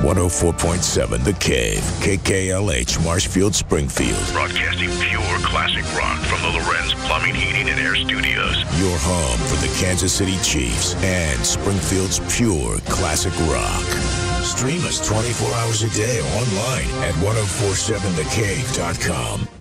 104.7 The Cave, KKLH, Marshfield, Springfield. Broadcasting pure classic rock from the Lorenz Plumbing, Heating, and Air Studios. Your home for the Kansas City Chiefs and Springfield's pure classic rock. Stream us 24 hours a day online at 1047thecave.com.